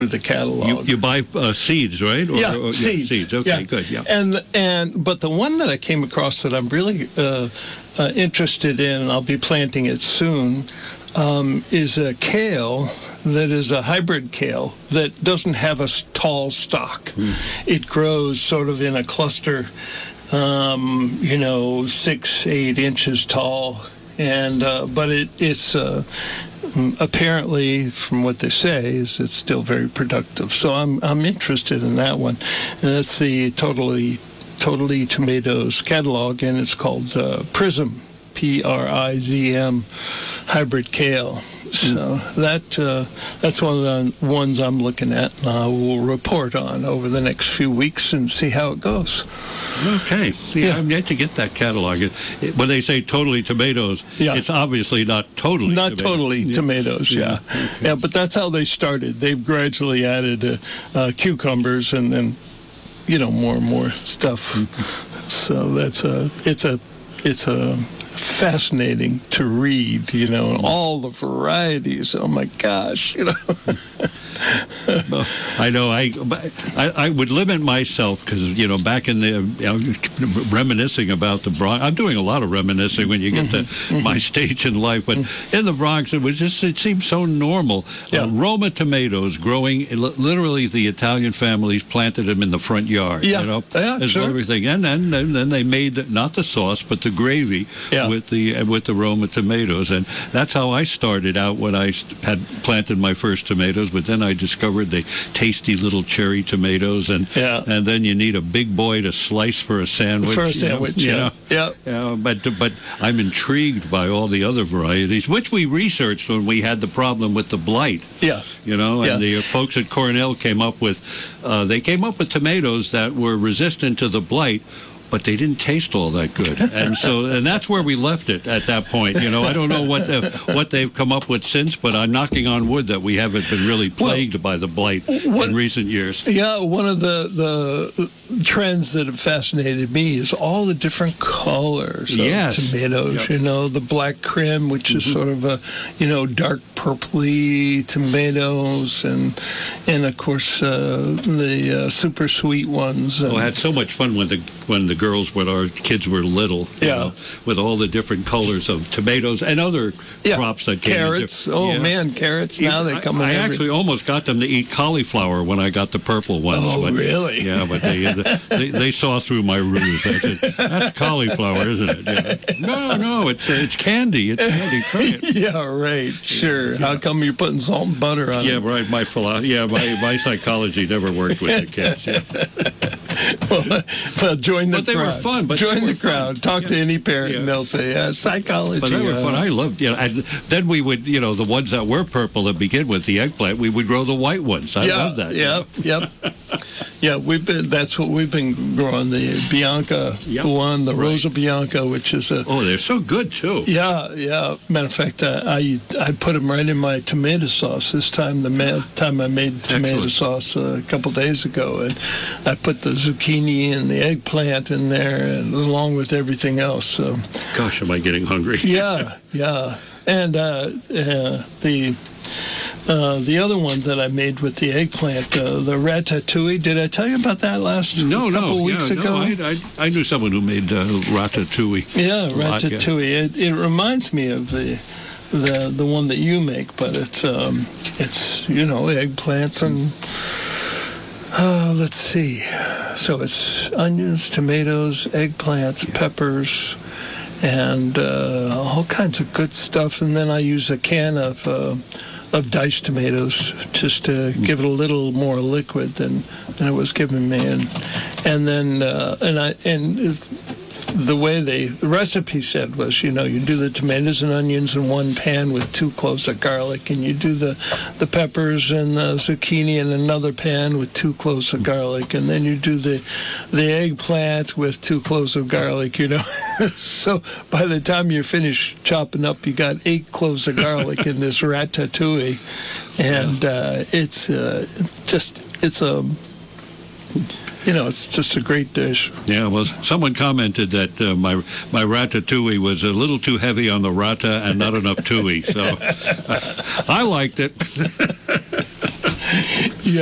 the catalog. You buy seeds, right? Seeds. Seeds. Okay, yeah. Good. Yeah. But the one that I came across that I'm really interested in, and I'll be planting it soon, is a kale that is a hybrid kale that doesn't have a tall stalk. It grows sort of in a cluster, 6-8 inches tall, and but it's apparently, from what they say, is it's still very productive. So I'm interested in that one, and that's the Totally Tomatoes catalog, and it's called Prism. PRIZM hybrid kale. So that's one of the ones I'm looking at, and I will report on over the next few weeks and see how it goes. Okay. Yeah. I'm yet to get that catalog. When they say totally tomatoes, it's obviously not totally tomatoes. Yeah. Okay. Yeah, but that's how they started. They've gradually added cucumbers and then, more and more stuff. So it's fascinating to read, all the varieties. Oh my gosh, Well, I know. I would limit myself because back in the reminiscing about the Bronx. I'm doing a lot of reminiscing when you get to my stage in life. But in the Bronx, it seemed so normal. Roma tomatoes growing. Literally, the Italian families planted them in the front yard. Sure. Everything, and then they made not the sauce but the gravy with the Roma tomatoes, and that's how I started out when I had planted my first tomatoes. But then I discovered the tasty little cherry tomatoes, and then you need a big boy to slice for a sandwich. But I'm intrigued by all the other varieties, which we researched when we had the problem with the blight. And the folks at Cornell came up with tomatoes that were resistant to the blight, but they didn't taste all that good, and that's where we left it at that point. I don't know what they've come up with since, but I'm knocking on wood that we haven't been really plagued by the blight in recent years. Yeah, one of the trends that have fascinated me is all the different colors of tomatoes. The black creme, which is sort of a dark purpley tomatoes, and of course the super sweet ones. I had so much fun when the girls, when our kids were little, with all the different colors of tomatoes and other crops that came. Carrots. Carrots. Now they come in. I actually almost got them to eat cauliflower when I got the purple ones. Oh, really? Yeah, but they saw through my ruse. I said, that's cauliflower, isn't it? No, it's candy. It's candy. Try it. Yeah, right. Sure. How come you're putting salt and butter on it? Yeah, right. My psychology never worked with the kids. Well, join the crowd. They were fun. But join the crowd. Talk to any parent, and they'll say, psychology. But they were fun. I loved, and then we would, the ones that were purple to begin with, the eggplant, we would grow the white ones. I love that. Yep. That's what we've been growing, the Bianca one, the Rosa Bianca, which is they're so good, too. Yeah. Matter of fact, I put them right in my tomato sauce this time, the time I made tomato sauce a couple days ago, and I put the zucchini and the eggplant in there, and along with everything else. So. Gosh, am I getting hungry? Yeah. And the other one that I made with the eggplant, the ratatouille. Did I tell you about that couple weeks ago? I knew someone who made ratatouille. Yeah, ratatouille. It reminds me of the one that you make, but it's eggplants and let's see. So it's onions, tomatoes, eggplants, peppers, and all kinds of good stuff. And then I use a can of diced tomatoes just to give it a little more liquid than it was giving me, and then the way the recipe said was, you do the tomatoes and onions in one pan with 2 cloves of garlic, and you do the peppers and the zucchini in another pan with 2 cloves of garlic, and then you do the eggplant with 2 cloves of garlic. So by the time you finish chopping up, you got 8 cloves of garlic in this ratatouille, and it's just a great dish. Yeah, well, someone commented that my ratatouille was a little too heavy on the rata and not enough tui, so I liked it. Yeah.